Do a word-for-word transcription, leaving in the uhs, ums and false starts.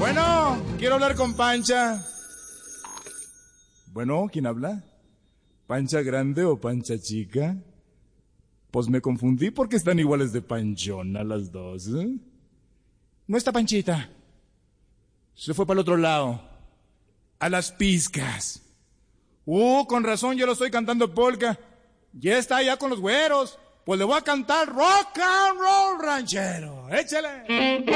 Bueno, quiero hablar con Pancha. Bueno, ¿quién habla? ¿Pancha grande o Pancha chica? Pues me confundí porque están iguales de panchona las dos, ¿eh? No está Panchita. Se fue para el otro lado. A las pizcas. Uh, con razón yo lo estoy cantando polka. Ya está allá con los güeros. Pues le voy a cantar rock and roll ranchero. Échale.